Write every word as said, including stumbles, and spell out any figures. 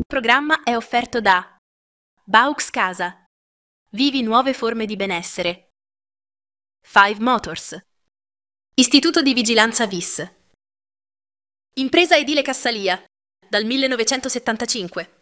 programma è offerto da Baux Casa. Vivi nuove forme di benessere. Five Motors. Istituto di Vigilanza V I S. Impresa Edile Cassalia, dal millenovecentosettantacinque.